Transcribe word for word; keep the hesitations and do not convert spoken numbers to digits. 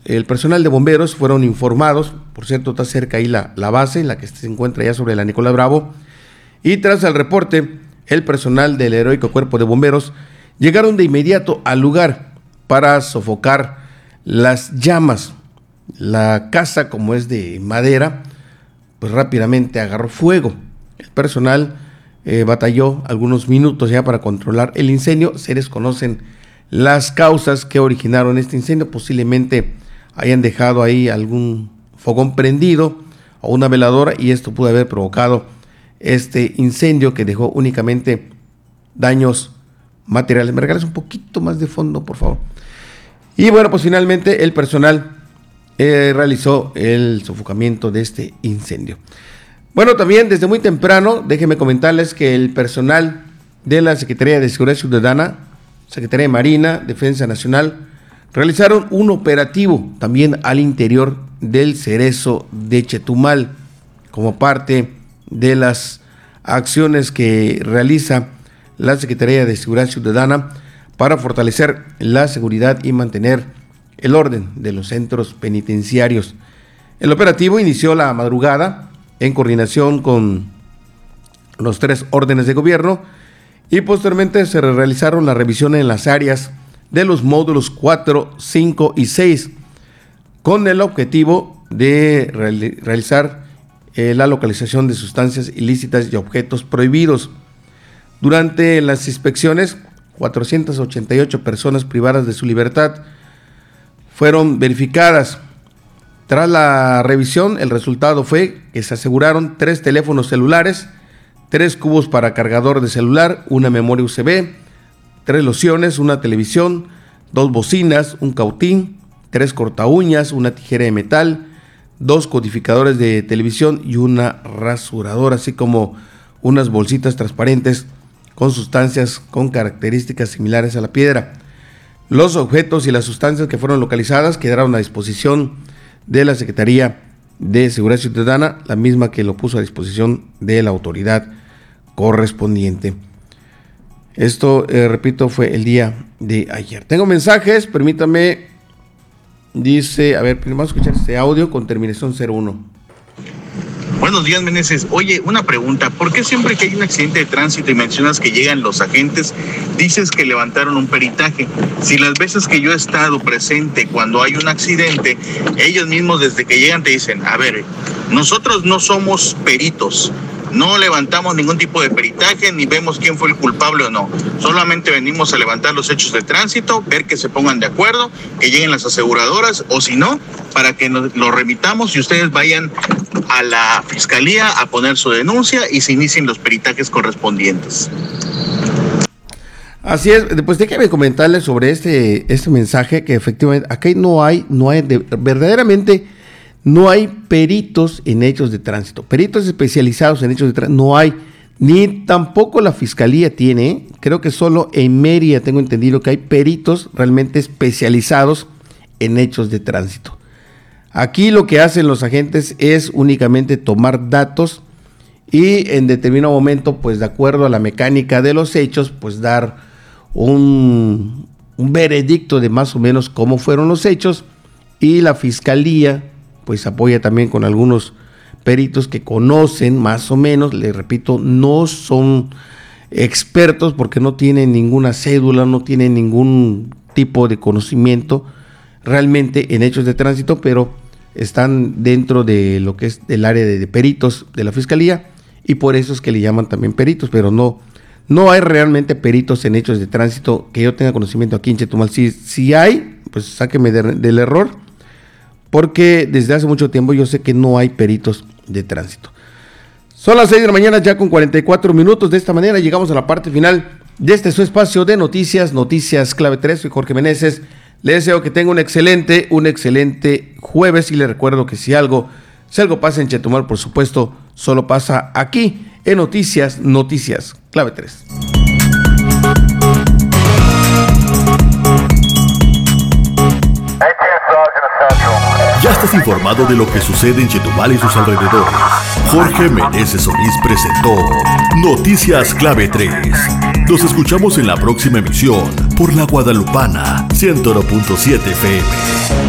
el personal de bomberos fueron informados, por cierto, está cerca ahí la, la base, la que se encuentra ya sobre la Nicolás Bravo, y tras el reporte, el personal del heroico cuerpo de bomberos llegaron de inmediato al lugar para sofocar las llamas. La casa, como es de madera, pues rápidamente agarró fuego. El personal eh, batalló algunos minutos ya para controlar el incendio. Se desconocen las causas que originaron este incendio. Posiblemente hayan dejado ahí algún fogón prendido o una veladora, y esto pudo haber provocado este incendio que dejó únicamente daños materiales. Me regalas un poquito más de fondo, por favor. Y bueno, pues finalmente el personal eh, realizó el sofocamiento de este incendio. Bueno, también desde muy temprano, déjenme comentarles que el personal de la Secretaría de Seguridad Ciudadana, Secretaría de Marina, Defensa Nacional, realizaron un operativo también al interior del Cerezo de Chetumal, como parte de las acciones que realiza la Secretaría de Seguridad Ciudadana para fortalecer la seguridad y mantener el orden de los centros penitenciarios. El operativo inició la madrugada en coordinación con los tres órdenes de gobierno y posteriormente se realizaron las revisiones en las áreas de los módulos cuatro, cinco y seis con el objetivo de reali- realizar eh, la localización de sustancias ilícitas y objetos prohibidos. Durante las inspecciones, cuatrocientas ochenta y ocho personas privadas de su libertad fueron verificadas. Tras la revisión, el resultado fue que se aseguraron tres teléfonos celulares, tres cubos para cargador de celular, una memoria U S B, tres lociones, una televisión, dos bocinas, un cautín, tres corta uñas, una tijera de metal, dos codificadores de televisión y una rasuradora, así como unas bolsitas transparentes con sustancias con características similares a la piedra. Los objetos y las sustancias que fueron localizadas quedaron a disposición de la Secretaría de Seguridad Ciudadana, la misma que lo puso a disposición de la autoridad correspondiente. Esto, eh, repito, fue el día de ayer. Tengo mensajes, permítame, dice, a ver, vamos a escuchar este audio con terminación cero uno. Buenos días, Meneses. Oye, una pregunta. ¿Por qué siempre que hay un accidente de tránsito y mencionas que llegan los agentes, dices que levantaron un peritaje? Si las veces que yo he estado presente cuando hay un accidente, ellos mismos desde que llegan te dicen, a ver, nosotros no somos peritos, no levantamos ningún tipo de peritaje, ni vemos quién fue el culpable o no. Solamente venimos a levantar los hechos de tránsito, ver que se pongan de acuerdo, que lleguen las aseguradoras, o si no, para que nos lo remitamos y ustedes vayan a la fiscalía a poner su denuncia y se inicien los peritajes correspondientes. Así es, pues déjame comentarles sobre este, este mensaje, que efectivamente aquí no hay, no hay de, verdaderamente no hay peritos en hechos de tránsito, peritos especializados en hechos de tránsito, no hay, ni tampoco la fiscalía tiene, creo que solo en Mérida tengo entendido que hay peritos realmente especializados en hechos de tránsito. Aquí lo que hacen los agentes es únicamente tomar datos y en determinado momento, pues de acuerdo a la mecánica de los hechos, pues dar un, un veredicto de más o menos cómo fueron los hechos, y la fiscalía pues apoya también con algunos peritos que conocen más o menos, les repito, no son expertos porque no tienen ninguna cédula, no tienen ningún tipo de conocimiento realmente en hechos de tránsito, pero están dentro de lo que es el área de, de peritos de la fiscalía, y por eso es que le llaman también peritos, pero no, no hay realmente peritos en hechos de tránsito que yo tenga conocimiento aquí en Chetumal. Si, si hay, pues sáqueme de, del error, porque desde hace mucho tiempo yo sé que no hay peritos de tránsito. Son las seis de la mañana ya con cuarenta y cuatro minutos. De esta manera llegamos a la parte final de este su espacio de noticias, Noticias Clave tres. Soy Jorge Meneses. Le deseo que tenga un excelente, un excelente jueves, y le recuerdo que si algo, si algo pasa en Chetumal, por supuesto, solo pasa aquí en Noticias, Noticias Clave tres. Ya estás informado de lo que sucede en Chetumal y sus alrededores. Jorge Meneses Solís presentó Noticias Clave tres. Nos escuchamos en la próxima emisión por La Guadalupana ciento uno punto siete F M.